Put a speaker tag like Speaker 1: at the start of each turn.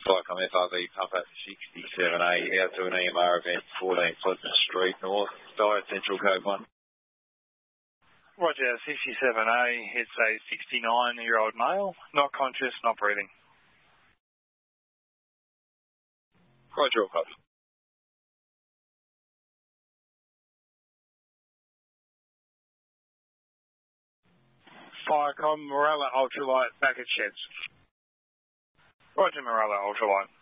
Speaker 1: Cyclone FRV Papa 67A out to an EMR event 14 Pleasant Street North, Diet Central Code 1.
Speaker 2: Roger, 67A, it's a 69-year-old male, not conscious, not breathing.
Speaker 1: Roger, all copy.
Speaker 3: Firecom, Morella Ultralight, back at Sheds.
Speaker 2: Roger, Morella Ultralight.